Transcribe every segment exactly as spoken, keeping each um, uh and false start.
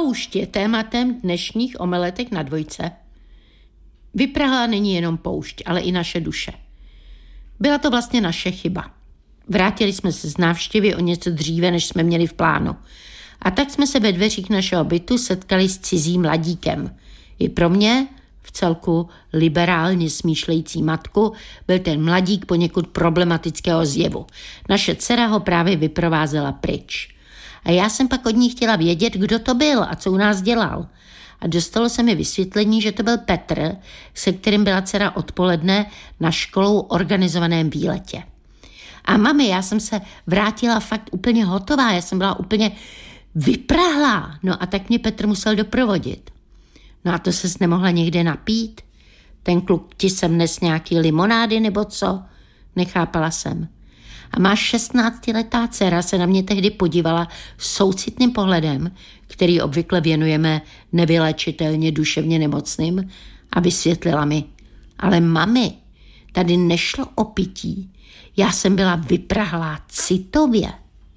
Poušť je tématem dnešních omeletek na dvojce. Vyprahlá není jenom poušť, ale i naše duše. Byla to vlastně naše chyba. Vrátili jsme se z návštěvy o něco dříve, než jsme měli v plánu. A tak jsme se ve dveřích našeho bytu setkali s cizím mladíkem. I pro mě, v celku liberálně smýšlející matku, byl ten mladík poněkud problematického zjevu. Naše dcera ho právě vyprovázela pryč. A já jsem pak od ní chtěla vědět, kdo to byl a co u nás dělal. A dostalo se mi vysvětlení, že to byl Petr, se kterým byla dcera odpoledne na školou organizovaném výletě. A mami, já jsem se vrátila fakt úplně hotová, já jsem byla úplně vyprahlá. No a tak mě Petr musel doprovodit. No a to ses nemohla někde napít? Ten kluk ti sem nes nějaký limonády nebo co? Nechápala jsem. A má šestnáctiletá dcera se na mě tehdy podívala soucitným pohledem, který obvykle věnujeme nevylečitelně duševně nemocným, a vysvětlila mi. Ale mami, tady nešlo o pití. Já jsem byla vyprahlá citově.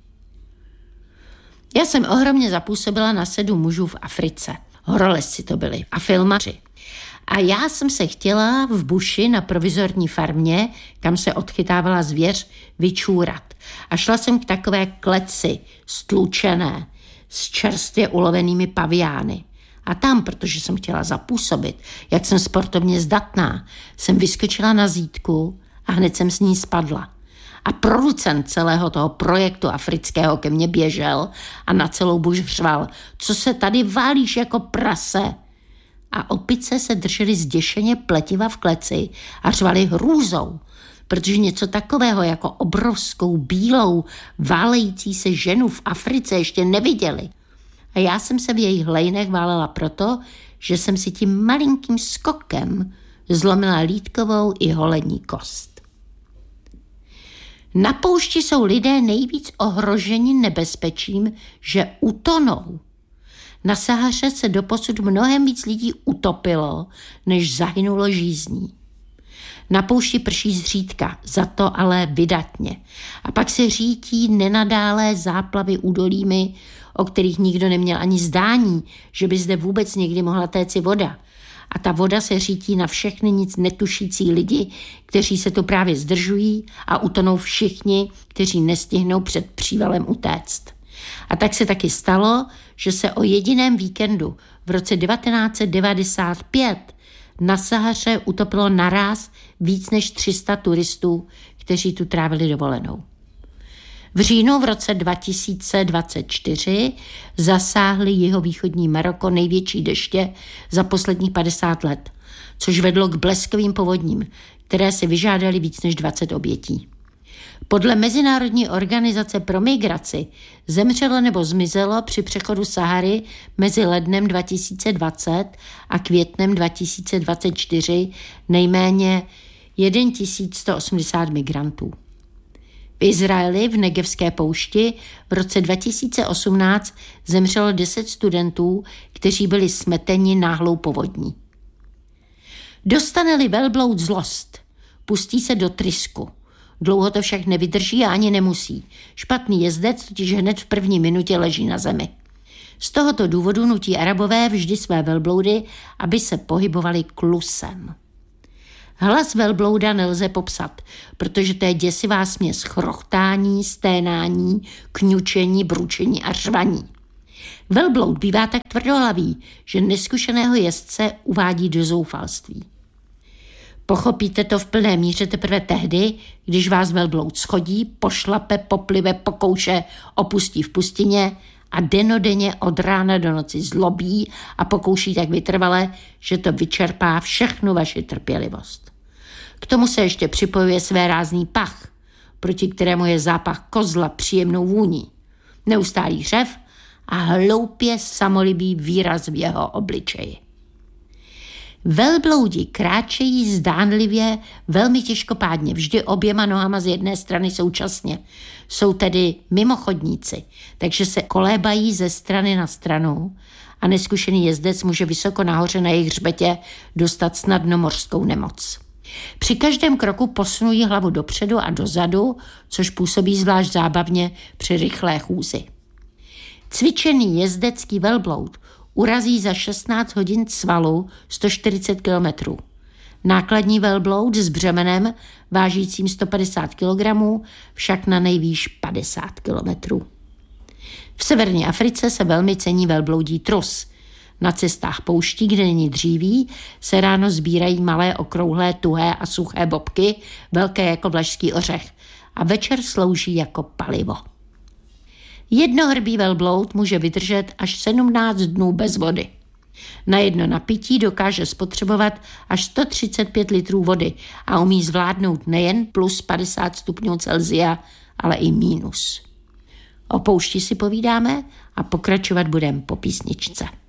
Já jsem ohromně zapůsobila na sedm mužů v Africe. Horolezci to byli a filmaři. A já jsem se chtěla v buši na provizorní farmě, kam se odchytávala zvěř, vyčůrat. A šla jsem k takové kleci, stlučené, s čerstvě ulovenými paviány. A tam, protože jsem chtěla zapůsobit, jak jsem sportovně zdatná, jsem vyskočila na zítku a hned jsem s ní spadla. A producent celého toho projektu afrického ke mně běžel a na celou buš řval: co se tady válíš jako prase? A opice se držely zděšeně pletiva v kleci a řvali hrůzou, protože něco takového jako obrovskou bílou válející se ženu v Africe ještě neviděli. A já jsem se v jejich lejnech válela proto, že jsem si tím malinkým skokem zlomila lýtkovou i holenní kost. Na poušti jsou lidé nejvíc ohroženi nebezpečím, že utonou. Na Sahaře se doposud mnohem víc lidí utopilo, než zahynulo žízní. Na poušti prší zřídka, za to ale vydatně. A pak se řítí nenadálé záplavy údolími, o kterých nikdo neměl ani zdání, že by zde vůbec někdy mohla téci voda. A ta voda se řítí na všechny nic netušící lidi, kteří se tu právě zdržují, a utonou všichni, kteří nestihnou před přívalem utéct. A tak se taky stalo, že se o jediném víkendu v roce devatenáct set devadesát pět na Sahaře utopilo naráz víc než tři sta turistů, kteří tu trávili dovolenou. V říjnu v roce dva tisíce dvacet čtyři zasáhly jihovýchodní Maroko největší deště za posledních padesát let, což vedlo k bleskovým povodním, které si vyžádaly víc než dvacet obětí. Podle Mezinárodní organizace pro migraci zemřelo nebo zmizelo při přechodu Sahary mezi lednem dva tisíce dvacet a květnem dva tisíce dvacet čtyři nejméně tisíc sto osmdesát migrantů. V Izraeli v Negevské poušti v roce dva tisíce osmnáct zemřelo deset studentů, kteří byli smeteni náhlou povodní. Dostane-li velbloud zlost, pustí se do trysku. Dlouho to však nevydrží a ani nemusí. Špatný jezdec totiž hned v první minutě leží na zemi. Z tohoto důvodu nutí Arabové vždy své velbloudy, aby se pohybovali klusem. Hlas velblouda nelze popsat, protože to je děsivá směs chrochtání, sténání, kňučení, bručení a řvaní. Velbloud bývá tak tvrdohlavý, že neskušeného jezdce uvádí do zoufalství. Pochopíte to v plné míře teprve tehdy, když vás velbloud schodí, pošlape, poplive, pokouše, opustí v pustině a denodenně od rána do noci zlobí a pokouší tak vytrvale, že to vyčerpá všechnu vaši trpělivost. K tomu se ještě připojuje své rázný pach, proti kterému je zápach kozla příjemnou vůní, neustálý řev a hloupě samolibý výraz v jeho obličeji. Velbloudi kráčejí zdánlivě velmi těžkopádně, vždy oběma nohama z jedné strany současně. Jsou tedy mimochodníci, takže se kolébají ze strany na stranu a neskušený jezdec může vysoko nahoře na jejich hřbetě dostat snadno mořskou nemoc. Při každém kroku posunují hlavu dopředu a dozadu, což působí zvlášť zábavně při rychlé chůzi. Cvičený jezdecký velbloud urazí za šestnáct hodin svalu sto čtyřicet kilometrů. Nákladní velbloud s břemenem vážícím sto padesát kilogramů však na nejvýš padesát kilometrů. V severní Africe se velmi cení velbloudí trus. Na cestách pouští, kde není dříví, se ráno sbírají malé okrouhlé, tuhé a suché bobky, velké jako vlašský ořech, a večer slouží jako palivo. Jednohrbý velbloud může vydržet až sedmnáct dnů bez vody. Na jedno napití dokáže spotřebovat až sto třicet pět litrů vody a umí zvládnout nejen plus padesát stupňů Celsia, ale i mínus. O poušti si povídáme a pokračovat budeme po písničce.